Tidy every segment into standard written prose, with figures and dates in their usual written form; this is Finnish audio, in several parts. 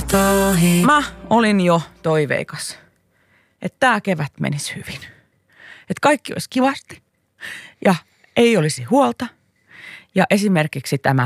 Mä olin jo toiveikas, että tää kevät menisi hyvin. Että kaikki olisi kivasti ja ei olisi huolta. Ja esimerkiksi tämä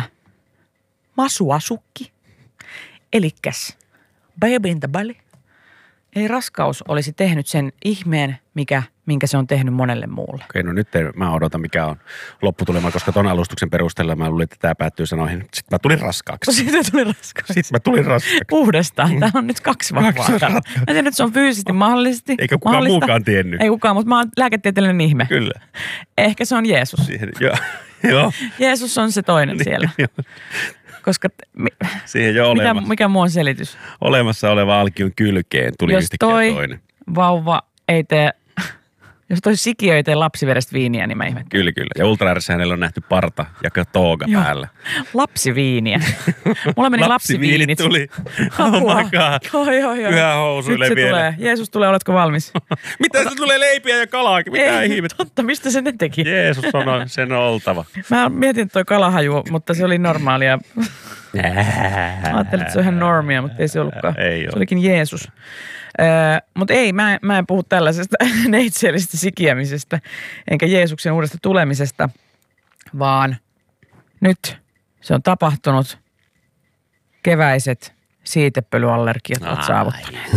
masuasukki, elikkäs baby in the belly. Ei raskaus olisi tehnyt sen ihmeen, minkä se on tehnyt monelle muulle. Okei, no nyt mä odotan, mikä on lopputulema, koska ton alustuksen perusteella mä luulin, että tämä päättyy sanoihin. Sitten mä tulin raskaaksi. Sitten mä tulin raskaaksi. Uudestaan. Tämä on nyt 2 vauvaa. Mä tiedän, että se on fyysisesti mahdollisesti. Eikä kukaan muukaan tiennyt. Ei kukaan, mutta mä oon lääketieteellinen ihme. Kyllä. Ehkä se on Jeesus. Siihen, joo. Jeesus on se toinen siellä. Koska siihen jo mikä muu on selitys? Olemassa oleva alkion kylkeen tuli yhtäkkiä toinen. Vauva ei tee, jos toi sikiö ei tee lapsiverestä viiniä, niin mä ihmettelen. Kyllä. Ja ultraääressä hänellä on nähty parta ja tooga päällä. Lapsiviiniä. Mulla meni lapsiviinit. tuli. Oh my god. Joo. Pyhä housuille vielä. Tulee. Jeesus tulee, oletko valmis? Mitä se tulee leipiä ja kalaakin? Mitä ihmettä? Totta, mistä se ne teki? Jeesus on sen oltava. Mä mietin toi kalahaju, mutta se oli normaalia. Ajattelin, että se on ihan normia, mutta ei se ollutkaan. Se olikin Jeesus. Mutta ei, mä en puhu tällaisesta neitseellisestä sikiämisestä, enkä Jeesuksen uudesta tulemisesta, vaan nyt se on tapahtunut. Keväiset siitepölyallergiat ovat saavuttaneet.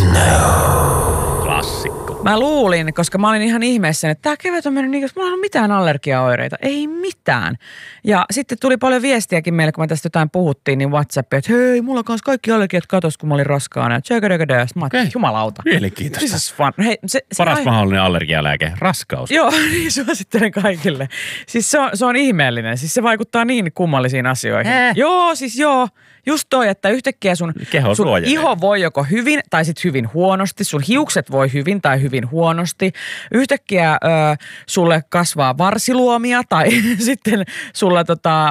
Klassikko. Mä luulin, koska mä olin ihan ihmeessä, että tää kevät on mennyt niin, että mulla ei ole mitään allergiaoireita. Ei mitään. Ja sitten tuli paljon viestiäkin meille, kun me tästä jotain puhuttiin, niin WhatsApp, että hei, mulla on kanssa kaikki allergiat katos, kun mä olin raskaana. Mä ajattelin, jumalauta. Mielenkiintoista. Hei, paras mahdollinen allergialääke, raskaus. Joo, niin suosittelen kaikille. Siis se on ihmeellinen. Siis se vaikuttaa niin kummallisiin asioihin. Joo. Just toi, että yhtäkkiä sun iho voi joko hyvin tai sitten hyvin huonosti. Sun hiukset voi hyvin tai hyvin huonosti. Yhtäkkiä sulle kasvaa varsiluomia tai sitten sulla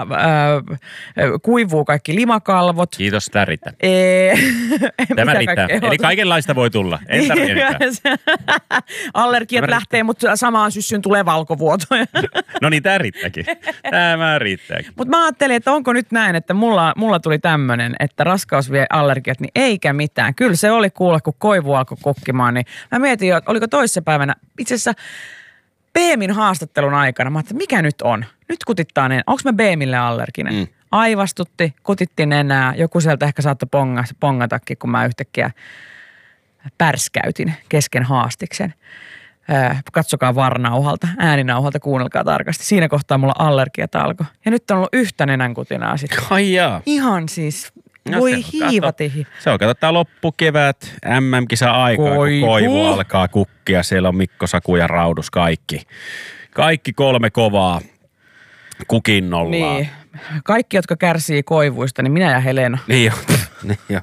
kuivuu kaikki limakalvot. Kiitos, tämä riittää. Tämä riittää. Eli kaikenlaista voi tulla. Allergiat lähtee, mutta samaan syssyyn tulee valkovuotoja. No niin, tämä riittääkin. Tämä riittääkin. Mutta mä ajattelin, että onko nyt näin, että mulla tuli tämmöinen, että raskaus vie allergiat, niin eikä mitään. Kyllä se oli kuule, kun koivu alkoi kokkimaan, niin mä mietin jo, että oliko toissapäivänä itse asiassa Beemin haastattelun aikana. Mä ajattelin, mikä nyt on? Nyt kutittaa ne. Onko mä Beemille allerginen? Aivastutti, kutitti nenää. Joku sieltä ehkä saattoi pongatakin, kun mä yhtäkkiä pärskäytin kesken haastiksen. Katsokaa VAR-nauhalta, ääninauhalta, kuunnelkaa tarkasti. Siinä kohtaa mulla allergiat alkoi. Ja nyt on ollut yhtä nenänkutinaa sitten. Ihan siis, voi hiivatihi. Se on, katsotaan loppukevät, MM-kisa-aikaa, kun koivu alkaa kukkia. Siellä on Mikko, Saku ja Raudus kaikki. Kaikki 3 kovaa kukinnollaa. Niin. Kaikki, jotka kärsii koivuista, niin minä ja Helena. Niin jo.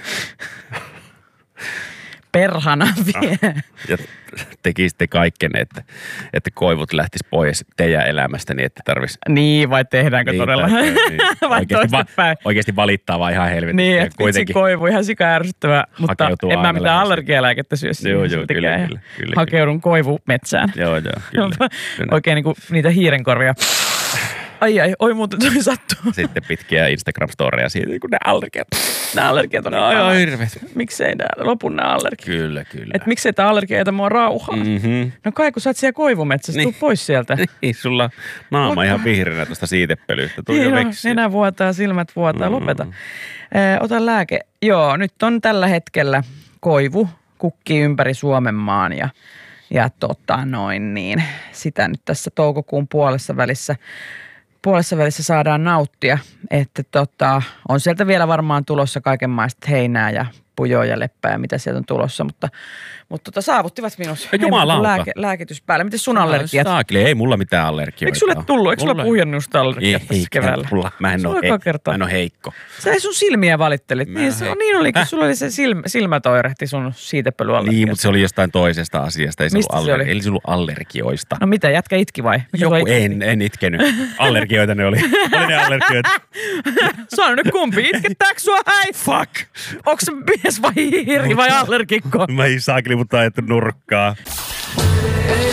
Perhana vie. Ja tekisitte kaikkenne, että koivut lähtis pois teidän elämästä, niin että tarvitsisi. Niin, vai tehdäänkö todella? Niin. Oikeasti valittaa vaan ihan helvetin. Niin, että vitsi koivu ihan sika ärsyttävä, mutta en mä mitään allergialääkettä syö. Joo, kyllä. Hakeudun koivumetsään. Joo, kyllä. Oikein niin kuin niitä hiirenkorvia. Oi muuten toi sattuu. Sitten pitkiä Instagram-storeja siitä, kun nämä allergiat on aivan hirveet. Miksei lopun nämä allergiat? Kyllä. Et miksei tää allergia jätä mua rauhaa? Mm-hmm. No kai kun sä oot siellä koivumetsässä, tuu pois sieltä. Niin, sulla naama ihan vihreänä tuosta siitepölystä. Niin, nenä vuotaa, silmät vuotaa, lopeta. Ota lääke. Joo, nyt on tällä hetkellä koivu kukkii ympäri Suomenmaan ja sitä nyt tässä toukokuun puolessa välissä saadaan nauttia, että on sieltä vielä varmaan tulossa kaikenlaista heinää ja pujoa ja leppää ja mitä sieltä on tulossa, mutta saavuttivat minut. Jumalauta. Lääkitys päälle. Miten sun allergiat? Ei mulla mitään allergioita. Eikö sulle tullut? Eikö sulla puhjennusta allergiat tässä keväällä? Mä en ole heikko. Sä ei sun silmiä valittelit. Niin olikin. Sulla oli se silmät oirehti sun siitepölyallergiasta. Niin, mutta se oli jostain toisesta asiasta. Mistä se oli? Ei se ollut allergioista. No mitä, jätkä itki vai? En itkenyt. Allergioita ne oli. Oli ne allergioita. Sano nyt kumpi. Itkettääkö sua häi? Fuck. Onko se mies vai hiiri vai allergikko? Mä ei saakeli, mutta ajettu nurkkaa.